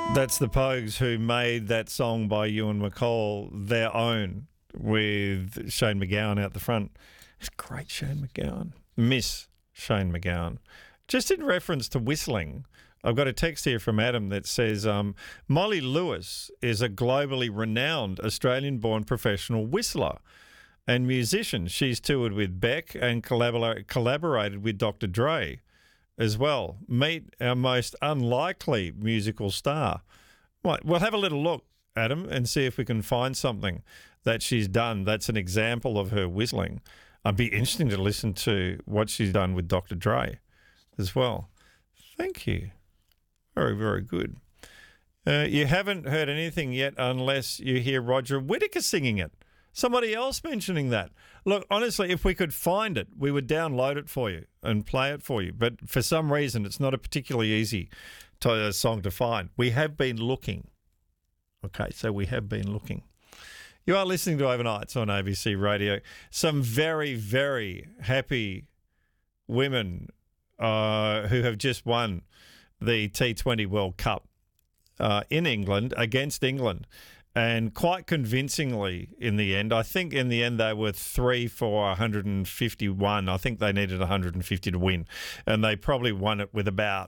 That's the Pogues who made that song by Ewan McCall their own with Shane MacGowan out the front. It's great, Shane MacGowan. Miss Shane MacGowan. Just in reference to whistling, I've got a text here from Adam that says Molly Lewis is a globally renowned Australian-born professional whistler and musician. She's toured with Beck and collaborated with Dr. Dre as well. Meet our most unlikely musical star. We'll have a little look, Adam, and see if we can find something that she's done that's an example of her whistling. It'd be interesting to listen to what she's done with Dr. Dre as well. Thank you. Very, very good. You haven't heard anything yet unless you hear Roger Whittaker singing it. Somebody else mentioning that. Look, honestly, if we could find it, we would download it for you and play it for you. But for some reason, it's not a particularly easy song to find. We have been looking. Okay, so we have been looking. You are listening to Overnights on ABC Radio. Some very, very happy women who have just won the T20 World Cup in England against England. And quite convincingly in the end. I think in the end they were 3 for 151. I think they needed 150 to win. And they probably won it with about,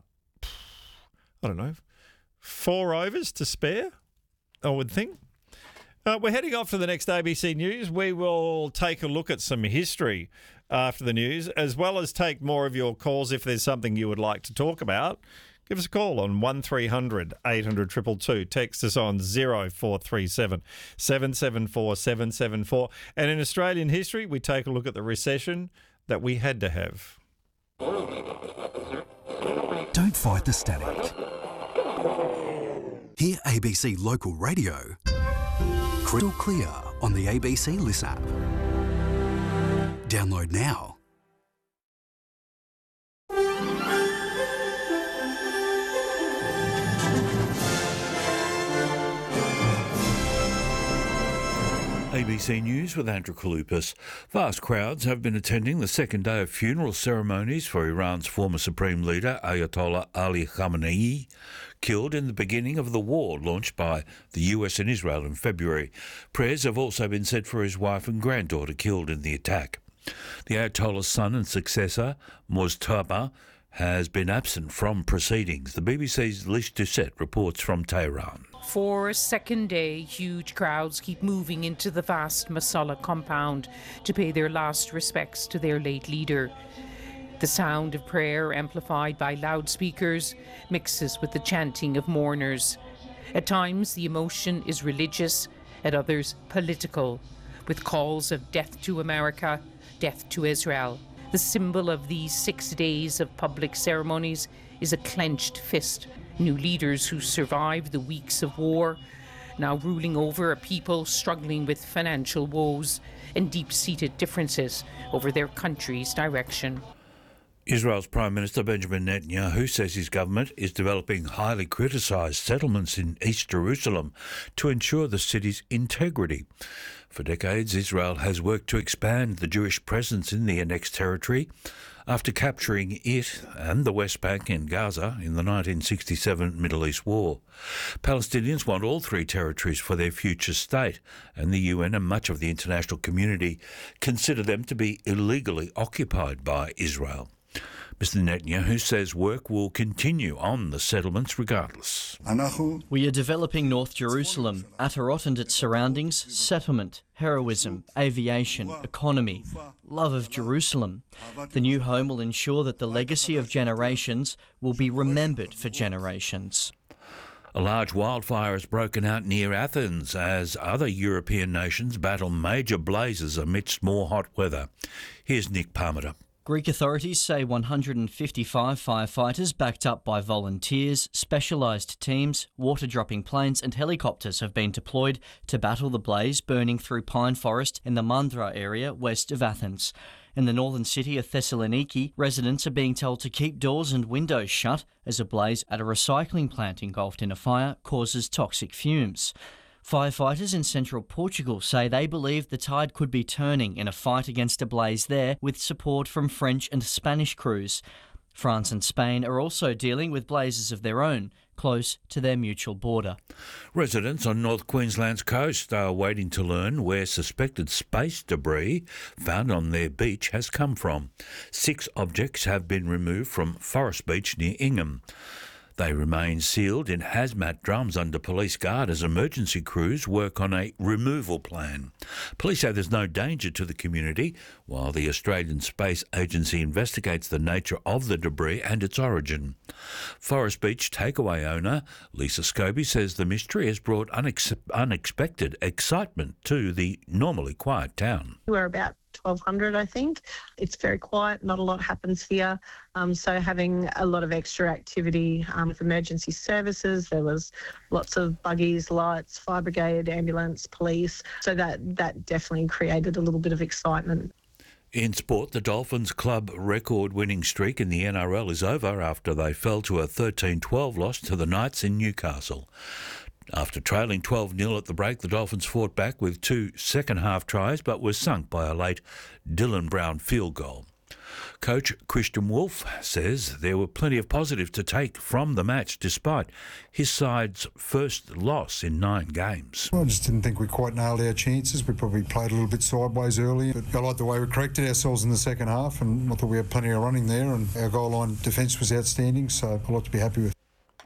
4 overs to spare, I would think. We're heading off to the next ABC News. We will take a look at some history after the news, as well as take more of your calls if there's something you would like to talk about. Give us a call on 1300 800 222. Text us on 0437 774 774. And in Australian history, we take a look at the recession that we had to have. Don't fight the static. Hear ABC Local Radio crystal clear on the ABC List app. Download now. ABC News with Andrew Kalupas. Vast crowds have been attending the second day of funeral ceremonies for Iran's former supreme leader, Ayatollah Ali Khamenei, killed in the beginning of the war launched by the US and Israel in February. Prayers have also been said for his wife and granddaughter killed in the attack. The Ayatollah's son and successor, Mujtaba, has been absent from proceedings. The BBC's Lish Doucette reports from Tehran. For a second day, huge crowds keep moving into the vast Masala compound to pay their last respects to their late leader. The sound of prayer, amplified by loudspeakers, mixes with the chanting of mourners. At times, the emotion is religious, at others, political, with calls of death to America, death to Israel. The symbol of these 6 days of public ceremonies is a clenched fist. New leaders who survived the weeks of war, now ruling over a people struggling with financial woes and deep-seated differences over their country's direction. Israel's Prime Minister Benjamin Netanyahu says his government is developing highly criticised settlements in East Jerusalem to ensure the city's integrity. For decades, Israel has worked to expand the Jewish presence in the annexed territory after capturing it and the West Bank and Gaza in the 1967 Middle East War. Palestinians want all 3 territories for their future state, and the UN and much of the international community consider them to be illegally occupied by Israel. Mr. Netanyahu says work will continue on the settlements regardless. We are developing North Jerusalem, Atarot and its surroundings, settlement, heroism, aviation, economy, love of Jerusalem. The new home will ensure that the legacy of generations will be remembered for generations. A large wildfire has broken out near Athens as other European nations battle major blazes amidst more hot weather. Here's Nick Parmenter. Greek authorities say 155 firefighters backed up by volunteers, specialised teams, water-dropping planes and helicopters have been deployed to battle the blaze burning through pine forest in the Mandra area west of Athens. In the northern city of Thessaloniki, residents are being told to keep doors and windows shut as a blaze at a recycling plant engulfed in a fire causes toxic fumes. Firefighters in central Portugal say they believe the tide could be turning in a fight against a blaze there with support from French and Spanish crews. France and Spain are also dealing with blazes of their own, close to their mutual border. Residents on North Queensland's coast are waiting to learn where suspected space debris found on their beach has come from. 6 objects have been removed from Forest Beach near Ingham. They remain sealed in hazmat drums under police guard as emergency crews work on a removal plan. Police say there's no danger to the community, while the Australian Space Agency investigates the nature of the debris and its origin. Forest Beach takeaway owner Lisa Scobie says the mystery has brought unexpected excitement to the normally quiet town. We're about 1,200, I think. It's very quiet, not a lot happens here. So having a lot of extra activity with emergency services, there was lots of buggies, lights, fire brigade, ambulance, police. So that definitely created a little bit of excitement. In sport, the Dolphins club record-winning streak in the NRL is over after they fell to a 13-12 loss to the Knights in Newcastle. After trailing 12-0 at the break, the Dolphins fought back with 2 second-half tries but were sunk by a late Dylan Brown field goal. Coach Christian Wolf says there were plenty of positives to take from the match despite his side's first loss in 9 games. I just didn't think we quite nailed our chances. We probably played a little bit sideways early, but I like the way we corrected ourselves in the second half, and I thought we had plenty of running there, and our goal line defence was outstanding, so I like to be happy with.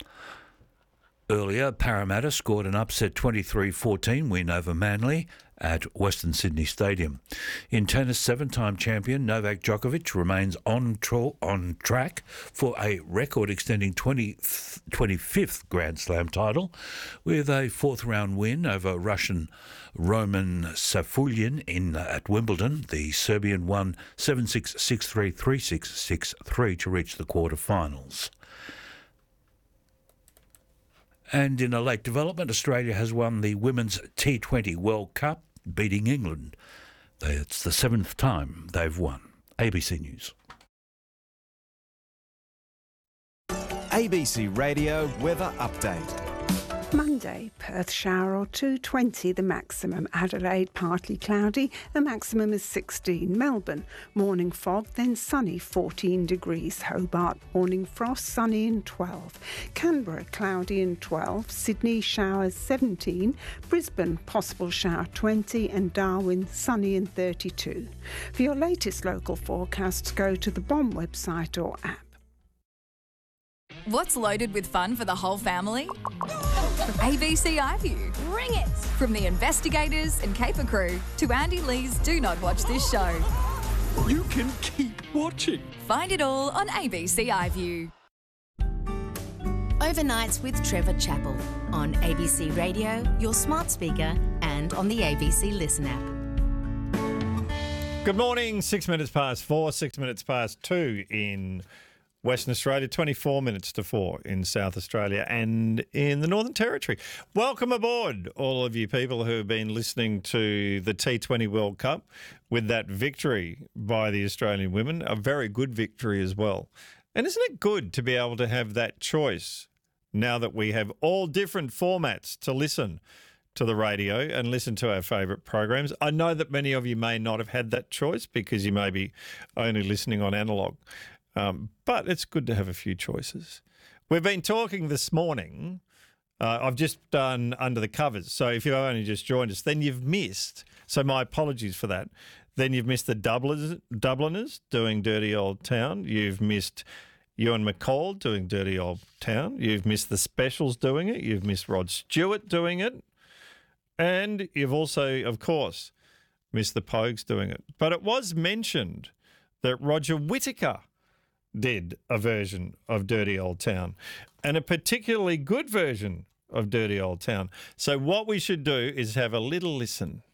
Earlier, Parramatta scored an upset 23-14 win over Manly at Western Sydney Stadium. In tennis, 7-time champion Novak Djokovic remains on track for a record-extending 25th Grand Slam title with a 4th-round win over Russian Roman Safiullin at Wimbledon. The Serbian won 7-6, 6-3, 3-6, 6-3 to reach the quarter-finals. And in a late development, Australia has won the Women's T20 World Cup, beating England. It's the 7th time they've won. ABC News. ABC Radio Weather Update. Monday, Perth shower or 2, 20 the maximum. Adelaide partly cloudy, the maximum is 16. Melbourne, morning fog, then sunny, 14 degrees. Hobart, morning frost, sunny and 12. Canberra, cloudy and 12. Sydney, showers 17. Brisbane, possible shower 20. And Darwin, sunny and 32. For your latest local forecasts, go to the BOM website or app. What's loaded with fun for the whole family? ABC iView. Bring it! From the investigators and caper crew to Andy Lee's Do Not Watch This Show. You can keep watching. Find it all on ABC iView. Overnights with Trevor Chappell on ABC Radio, your smart speaker, and on the ABC Listen app. Good morning, 6 minutes past 4, 6 minutes past 2 in Western Australia, 24 minutes to 4 in South Australia and in the Northern Territory. Welcome aboard, all of you people who have been listening to the T20 World Cup with that victory by the Australian women, a very good victory as well. And isn't it good to be able to have that choice now that we have all different formats to listen to the radio and listen to our favourite programs? I know that many of you may not have had that choice because you may be only listening on analogue. But it's good to have a few choices. We've been talking this morning. I've just done Under the Covers. So if you've only just joined us, then you've missed. So my apologies for that. Then you've missed the Dubliners doing Dirty Old Town. You've missed Ewan McCall doing Dirty Old Town. You've missed the Specials doing it. You've missed Rod Stewart doing it. And you've also, of course, missed the Pogues doing it. But it was mentioned that Roger Whittaker did a version of Dirty Old Town, and a particularly good version of Dirty Old Town. So what we should do is have a little listen.